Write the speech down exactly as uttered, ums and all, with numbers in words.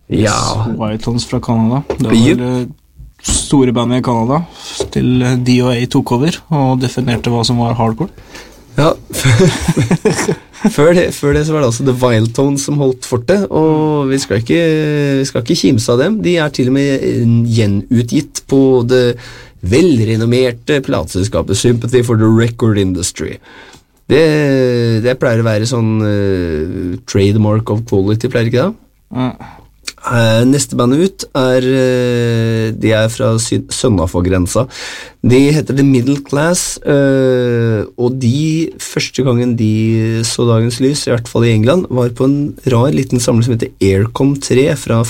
Ja. Wild Tones fra Canada. Det var Yep. vel store bandet i Canada til D O A tok over og definerte hva som var hardcore. Ja, før, det, før det så var det altså The Wild Tones som holdt fortet, og vi skal ikke, vi skal ikke kimse av dem. De er til og med gjenutgitt på det velrenommerte plateselskapet Sympathy for the Record Industry. Det, det pleier å være sånn uh, trademark of quality, pleier ikke det? Ja. Uh, neste bandet ut er uh, de er fra Sønnafagrensa. De heter The Middle Class, uh, og de første gangen de så dagens lys, i hvert fall i England, var på en rar liten samling som heter Aircom tre fra